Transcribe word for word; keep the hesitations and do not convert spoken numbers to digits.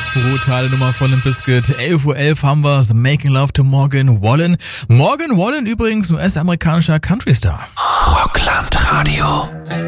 Brutale Nummer von Limp Bizkit. elf Uhr elf haben wir The Making Love to Morgan Wallen. Morgan Wallen übrigens ein U S-amerikanischer Country-Star. Rockland Radio.